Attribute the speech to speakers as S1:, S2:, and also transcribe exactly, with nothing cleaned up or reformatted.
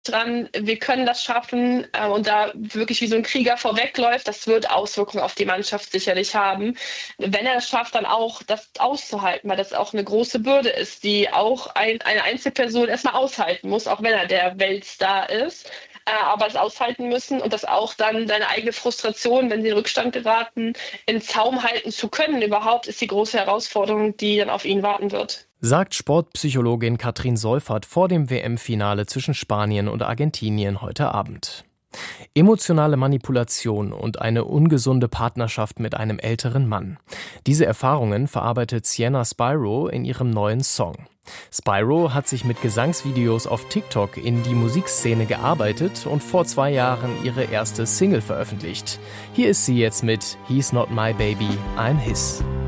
S1: dran, wir können das schaffen äh, und da wirklich wie so ein Krieger vorwegläuft, das wird Auswirkungen auf die Mannschaft sicherlich haben. Wenn er es schafft, dann auch das auszuhalten, weil das auch eine große Bürde ist, die auch ein, eine Einzelperson erstmal aushalten muss, auch wenn er der Weltstar ist. Äh, aber es aushalten müssen und das auch dann seine eigene Frustration, wenn sie in Rückstand geraten, in Zaum halten zu können überhaupt, ist die große Herausforderung, die dann auf ihn warten wird.
S2: Sagt Sportpsychologin Katrin Seufert vor dem W M-Finale zwischen Spanien und Argentinien heute Abend. Emotionale Manipulation und eine ungesunde Partnerschaft mit einem älteren Mann. Diese Erfahrungen verarbeitet Sienna Spyro in ihrem neuen Song. Spyro hat sich mit Gesangsvideos auf TikTok in die Musikszene gearbeitet und vor zwei Jahren ihre erste Single veröffentlicht. Hier ist sie jetzt mit He's Not My Baby, I'm His.